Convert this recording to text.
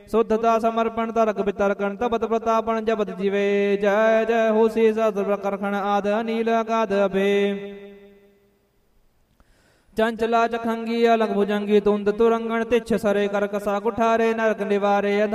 ਸੁਧਤਾ ਸਮਰਪਣ ਤਰਕ ਬਿਤਰਕਣ ਤਪਤ ਪ੍ਰਤਾਪਣ ਜਬਤ ਜੀਵੇ ਜੈ ਜੈ ਹੋਸੀ ਸਤਿ ਕਰਖਣ ਆਦ ਅਨੀਲ ਅਗਾਧ ਅਭੇ ਚੰਚਲਾ ਚਖੰਗੀ ਅਲਗ ਭੁਜੰਗੀ ਤੁੰਦ ਤੁਰੰਗਣ ਤਿਛ ਸਰੇ ਕਰ ਕਸਾ ਕੁਠਾਰੇ ਨਰਕ ਨਿਵਾਰੇ